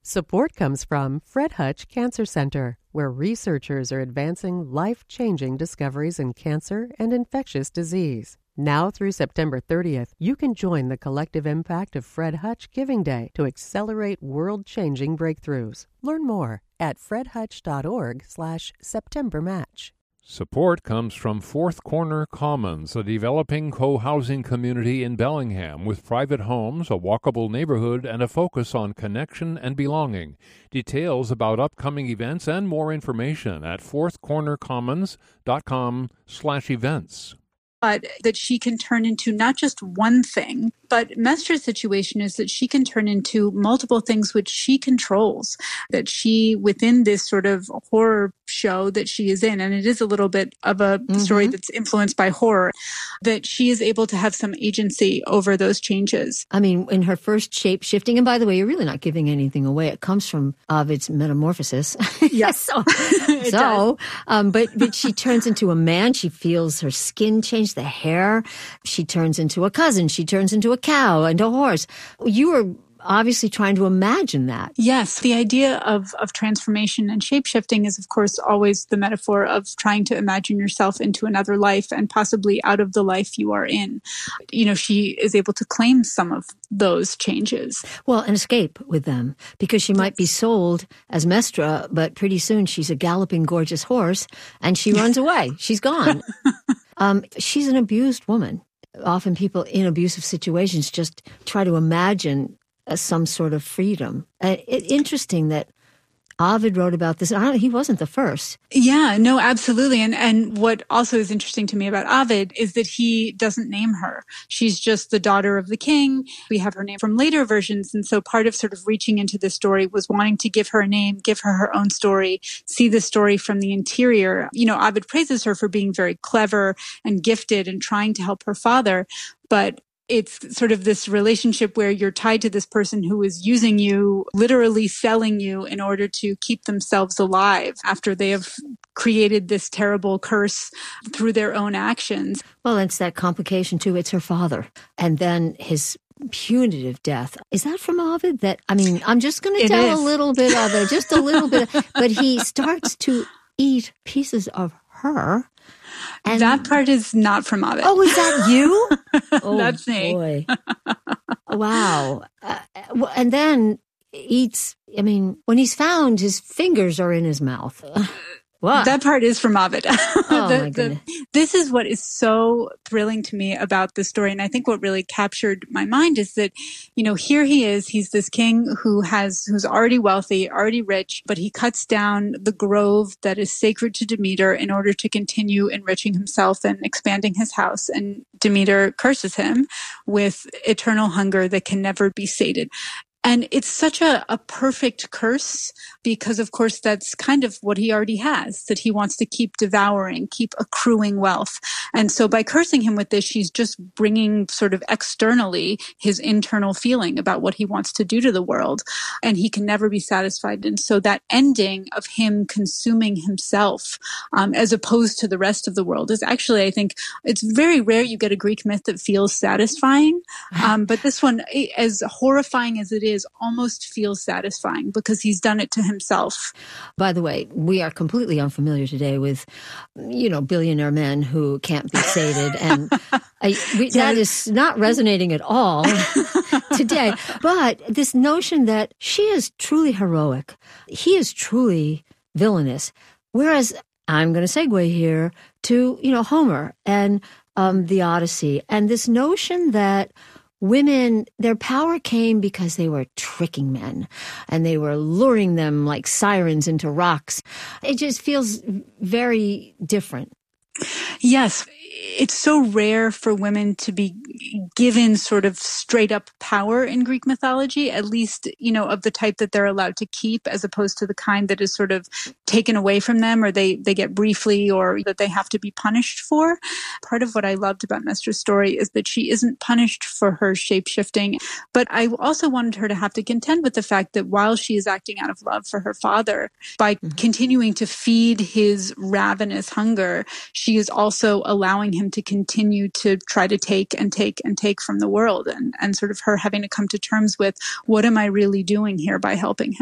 Support comes from Fred Hutch Cancer Center, where researchers are advancing life-changing discoveries in cancer and infectious disease. Now through September 30th, you can join the collective impact of Fred Hutch Giving Day to accelerate world-changing breakthroughs. Learn more at fredhutch.org/SeptemberMatch. Support comes from Fourth Corner Commons, a developing co-housing community in Bellingham with private homes, a walkable neighborhood, and a focus on connection and belonging. Details about upcoming events and more information at fourthcornercommons.com/events. But that she can turn into not just one thing, but Mestra's situation is that she can turn into multiple things which she controls, that she, within this sort of horror show that she is in, and it is a little bit of a story that's influenced by horror, that she is able to have some agency over those changes. I mean, in her first shape shifting, and by the way, you're really not giving anything away. It comes from Ovid's Metamorphosis. Yes. But she turns into a man. She feels her skin change, the hair. She turns into a cousin. She turns into a cow and a horse. You were obviously trying to imagine that. Yes. The idea of transformation and shape-shifting is, of course, always the metaphor of trying to imagine yourself into another life and possibly out of the life you are in. You know, she is able to claim some of those changes. Well, and escape with them, because she might be sold as Mestra, but pretty soon she's a galloping, gorgeous horse and she runs away. She's gone. She's an abused woman. Often people in abusive situations just try to imagine some sort of freedom. Interesting that Ovid wrote about this. He wasn't the first. Yeah, no, absolutely. And what also is interesting to me about Ovid is that he doesn't name her. She's just the daughter of the king. We have her name from later versions. And so part of sort of reaching into this story was wanting to give her a name, give her her own story, see the story from the interior. You know, Ovid praises her for being very clever and gifted and trying to help her father. But it's sort of this relationship where you're tied to this person who is using you, literally selling you in order to keep themselves alive after they have created this terrible curse through their own actions. Well, it's that complication too. It's her father. And then his punitive death. Is that from Ovid? That, I mean, I'm just going to tell a little bit of it, just a little bit. But he starts to eat pieces of her. And that part is not from Ovid. Oh, is that you? Oh, that's me. Boy. Wow. And then eats, I mean, when he's found, his fingers are in his mouth. What? That part is from Ovid. Oh, my goodness. This is what is so thrilling to me about this story. And I think what really captured my mind is that, you know, here he is. He's this king who's already wealthy, already rich, but he cuts down the grove that is sacred to Demeter in order to continue enriching himself and expanding his house. And Demeter curses him with eternal hunger that can never be sated. And it's such a perfect curse because, of course, that's kind of what he already has, that he wants to keep devouring, keep accruing wealth. And so by cursing him with this, she's just bringing sort of externally his internal feeling about what he wants to do to the world. And he can never be satisfied. And so that ending of him consuming himself as opposed to the rest of the world is actually, I think, it's very rare you get a Greek myth that feels satisfying. But this one, as horrifying as it is, almost feels satisfying because he's done it to himself. By the way, we are completely unfamiliar today with, you know, billionaire men who can't be sated. And that is not resonating at all today. But this notion that she is truly heroic, he is truly villainous. Whereas I'm going to segue here to, you know, Homer and the Odyssey, and this notion that women, their power came because they were tricking men and they were luring them like sirens into rocks. It just feels very different. Yes. It's so rare for women to be given sort of straight up power in Greek mythology, at least, you know, of the type that they're allowed to keep, as opposed to the kind that is sort of taken away from them, or they get briefly, or that they have to be punished for. Part of what I loved about Mestra's story is that she isn't punished for her shape-shifting, but I also wanted her to have to contend with the fact that while she is acting out of love for her father, by continuing to feed his ravenous hunger, she is also allowing him to continue to try to take and take and take from the world, and sort of her having to come to terms with, what am I really doing here by helping him?